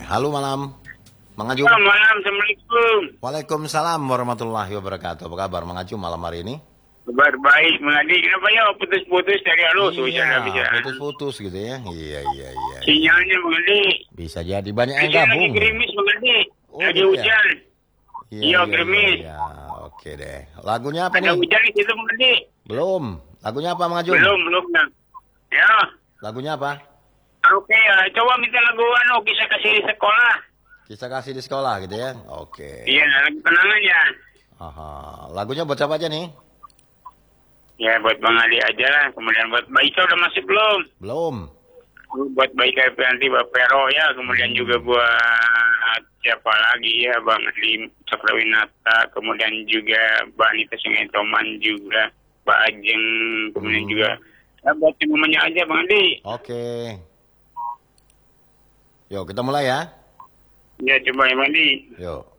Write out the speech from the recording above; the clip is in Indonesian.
Halo malam, Mang Ajum. Selamat malam, Assalamualaikum. Waalaikumsalam warahmatullahi wabarakatuh. Apa kabar Mang Ajum malam hari ini? Kabar baik, Mengadi. Kenapa ya putus-putus dari halus? Iya, putus-putus gitu ya. Iya. Sinyalnya Mengadi. Bisa jadi banyak yang Lagi gabung. gerimis Mengadi. Oh, Lagi gitu ya? hujan. Iya, gerimis. Iya. Oke deh. Lagunya apa Ada nih? hujan di situ Mengadi. Belum. Lagunya apa Mang Ajum? Belum. Ya. Lagunya apa? Oke ya, coba minta lagu kisah kasih di sekolah. Kisah kasih di sekolah gitu ya. Oke. Iya, lagu kenangan ya. Aha. Lagunya buat siapa aja nih? Ya, buat Bang Ali aja lah. Kemudian buat Baika udah masih belum? Belum. Buat Baika nanti Bapak Pero ya. Kemudian juga buat siapa lagi ya, Bang Ali Cakrawinata. Kemudian juga Mbak Anita Sungai Toman juga. Pak Ajeng. Kemudian juga ya, buat semuanya aja Bang Adi. Oke. Yuk kita mulai ya. Ya coba ya Bang Adi. Yuk.